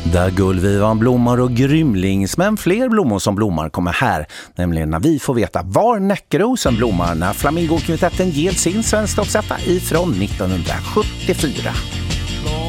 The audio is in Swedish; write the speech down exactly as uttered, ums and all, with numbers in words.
Där gullvivan blommar och grymlings, men fler blommor som blommar kommer här. Nämligen när vi får veta var näckrosen blommar när Flamingokvintetten ger sin svensktoppsetta ifrån nittonhundrasjuttiofyra.